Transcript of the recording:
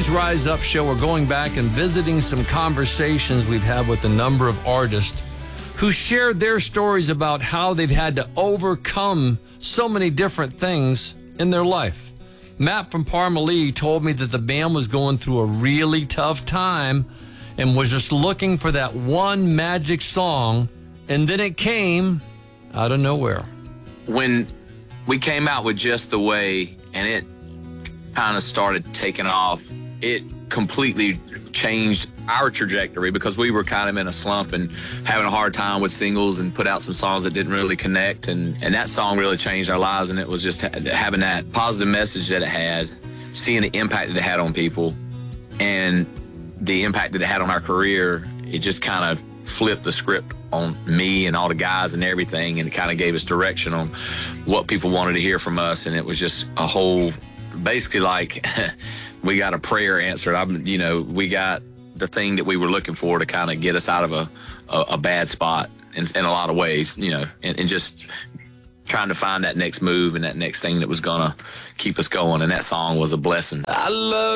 today's Rise Up show, we're going back and visiting some conversations we've had with a number of artists who shared their stories about how they've had to overcome so many different things in their life. Matt from Parmalee told me that the band was going through a really tough time and was just looking for that one magic song, and then it came out of nowhere. When we came out with Just the Way and it kind of started taking off, it completely changed our trajectory because we were kind of in a slump and having a hard time with singles and put out some songs that didn't really connect, and that song really changed our lives. And it was just having that positive message that it had, seeing the impact that it had on people and the impact that it had on our career. It just kind of flipped the script on me and all the guys and everything, and it kind of gave us direction on what people wanted to hear from us. And it was just a whole, basically like we got a prayer answered. We got the thing that we were looking for to kind of get us out of a bad spot in a lot of ways, and just trying to find that next move and that next thing that was going to keep us going. And that song was a blessing. I love